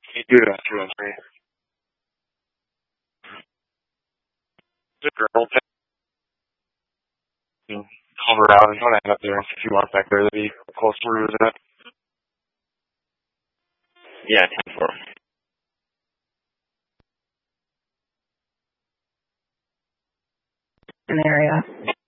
You do that to us, man. Just girl, cover out and try to end up there if you want back there to be close to Rouge, isn't it? Yeah, 10-4. An area.